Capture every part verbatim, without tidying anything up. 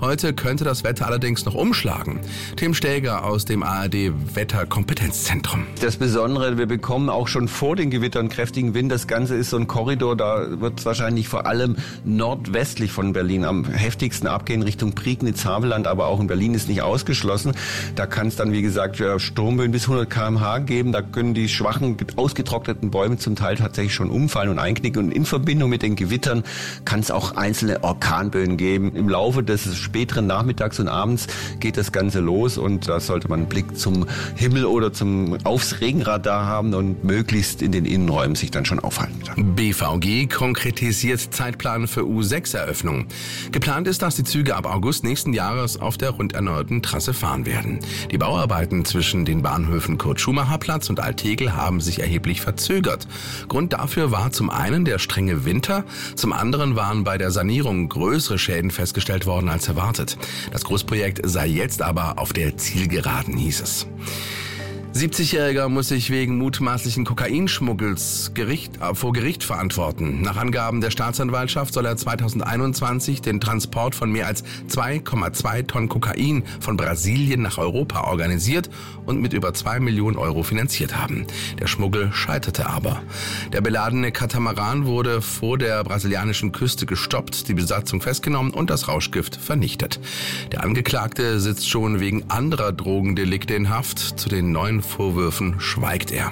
Heute könnte das Wetter allerdings noch umschlagen. Tim Stäger aus dem A R D-Wetterkompetenzzentrum. Das Besondere, wir bekommen auch schon vor den Gewittern kräftigen Wind. Das Ganze ist so ein Korridor, da wird es wahrscheinlich vor allem nordwestlich von Berlin am heftigsten abgehen, Richtung Prignitz, Havelland, aber auch in Berlin ist nicht ausgeschlossen. Da kann es dann, wie gesagt, Sturmböen bis hundert Kilometer pro Stunde geben. Da können die schwachen, ausgetrockneten Bäume zum Teil tatsächlich schon umfallen und einknicken. Und in Verbindung mit den Gewittern kann es auch einzelne Orkanböen geben. Im Laufe des späteren Nachmittags und abends geht das Ganze los und da sollte man einen Blick zum Himmel oder zum aufs Regenradar haben und möglichst in den Innenräumen sich dann schon aufhalten kann. B V G konkretisiert Zeitplan für U sechs Eröffnung. Geplant ist, dass die Züge ab August nächsten Jahres auf der rund erneuerten Trasse fahren werden. Die Bauarbeiten zwischen den Bahnhöfen Kurt-Schumacher-Platz und Altegel haben sich erheblich verzögert. Grund dafür war zum einen der strenge Winter, zum anderen waren bei der Sanierung größere Schäden festgestellt worden als erwartet. Das Großprojekt sei jetzt aber auf der Zielgeraden, hieß es. siebzigjähriger muss sich wegen mutmaßlichen Kokainschmuggels Gericht, äh, vor Gericht verantworten. Nach Angaben der Staatsanwaltschaft soll er zweitausendeinundzwanzig den Transport von mehr als zwei Komma zwei Tonnen Kokain von Brasilien nach Europa organisiert und mit über zwei Millionen Euro finanziert haben. Der Schmuggel scheiterte aber. Der beladene Katamaran wurde vor der brasilianischen Küste gestoppt, die Besatzung festgenommen und das Rauschgift vernichtet. Der Angeklagte sitzt schon wegen anderer Drogendelikte in Haft. Zu den neuen Vorwürfen schweigt er.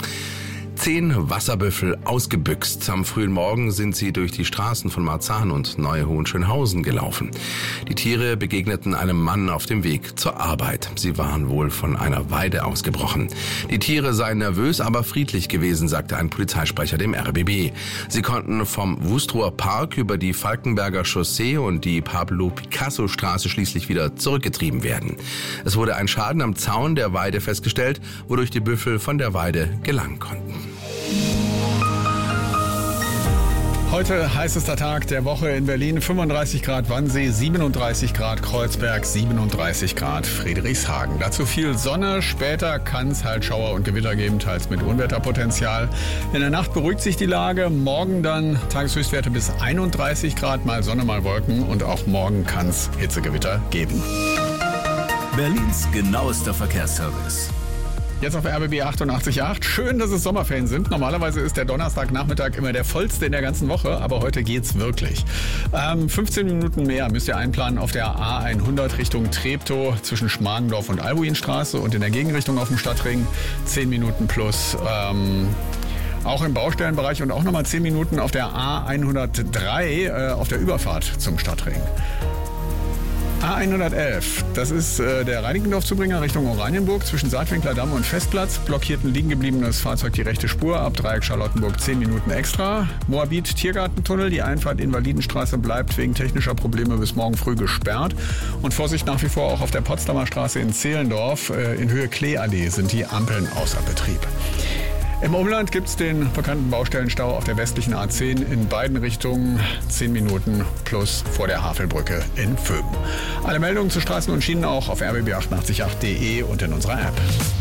Zehn Wasserbüffel ausgebüxt. Am frühen Morgen sind sie durch die Straßen von Marzahn und Neu-Hohenschönhausen gelaufen. Die Tiere begegneten einem Mann auf dem Weg zur Arbeit. Sie waren wohl von einer Weide ausgebrochen. Die Tiere seien nervös, aber friedlich gewesen, sagte ein Polizeisprecher dem R B B. Sie konnten vom Wustrower Park über die Falkenberger Chaussee und die Pablo-Picasso-Straße schließlich wieder zurückgetrieben werden. Es wurde ein Schaden am Zaun der Weide festgestellt, wodurch die Büffel von der Weide gelangen konnten. Heute heißester Tag der Woche in Berlin, fünfunddreißig Grad Wannsee, siebenunddreißig Grad Kreuzberg, siebenunddreißig Grad Friedrichshagen. Dazu viel Sonne, später kann es halt Schauer und Gewitter geben, teils mit Unwetterpotenzial. In der Nacht beruhigt sich die Lage, morgen dann Tageshöchstwerte bis einunddreißig Grad, mal Sonne, mal Wolken und auch morgen kann es Hitzegewitter geben. Berlins genauester Verkehrsservice. Jetzt auf R B B achtundachtzig Komma acht. Schön, dass es Sommerferien sind. Normalerweise ist der Donnerstagnachmittag immer der vollste in der ganzen Woche, aber heute geht's wirklich. Ähm, fünfzehn Minuten mehr müsst ihr einplanen auf der A hundert Richtung Treptow zwischen Schmargendorf und Albuinstraße und in der Gegenrichtung auf dem Stadtring zehn Minuten plus. Ähm, Auch im Baustellenbereich und auch nochmal zehn Minuten auf der A hundertdrei äh, auf der Überfahrt zum Stadtring. A hundertelf, das ist äh, der Reinickendorf-Zubringer Richtung Oranienburg zwischen Saatwinkler Damm und Festplatz. Blockiert ein liegen gebliebenes Fahrzeug die rechte Spur ab Dreieck Charlottenburg zehn Minuten extra. Moabit Tiergartentunnel, die Einfahrt Invalidenstraße bleibt wegen technischer Probleme bis morgen früh gesperrt. Und Vorsicht nach wie vor auch auf der Potsdamer Straße in Zehlendorf. Äh, in Höhe Kleeallee sind die Ampeln außer Betrieb. Im Umland gibt es den bekannten Baustellenstau auf der westlichen A zehn in beiden Richtungen. zehn Minuten plus vor der Havelbrücke in Vögen. Alle Meldungen zu Straßen und Schienen auch auf r b b achtundachtzig Komma acht punkt de und in unserer App.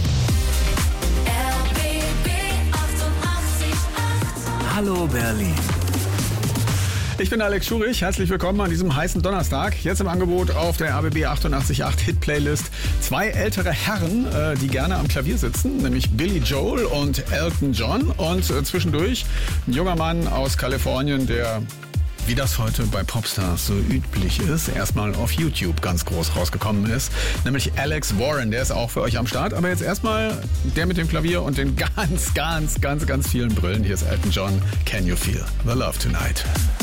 R B B achtundachtzig Komma acht. Hallo Berlin. Ich bin Alex Schurich, herzlich willkommen an diesem heißen Donnerstag. Jetzt im Angebot auf der R B B achtundachtzig Komma acht Hit-Playlist zwei ältere Herren, äh, die gerne am Klavier sitzen, nämlich Billy Joel und Elton John. Und äh, zwischendurch ein junger Mann aus Kalifornien, der, wie das heute bei Popstars so üblich ist, erstmal auf YouTube ganz groß rausgekommen ist, nämlich Alex Warren. Der ist auch für euch am Start. Aber jetzt erstmal der mit dem Klavier und den ganz, ganz, ganz, ganz vielen Brillen. Hier ist Elton John, Can You Feel the Love Tonight?